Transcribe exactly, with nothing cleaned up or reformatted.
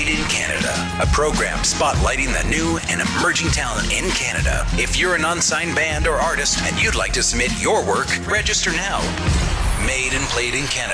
Made in Canada, a program spotlighting the new and emerging talent in Canada. If you're an unsigned band or artist and you'd like to submit your work, register now. Made and Played in Canada.